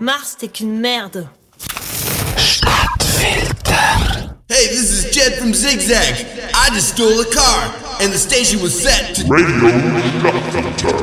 Mars, t'es qu'une merde. Stadtfilter. Hey, this is Jed from Zigzag. I just stole a car, and the station was set to... Radio Stadtfilter.